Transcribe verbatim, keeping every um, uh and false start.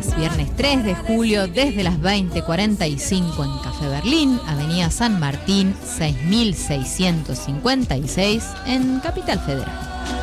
viernes, viernes tres de julio, desde las veinte cuarenta y cinco en Café Berlín, Avenida San Martín, seis mil seiscientos cincuenta y seis, en Capital Federal.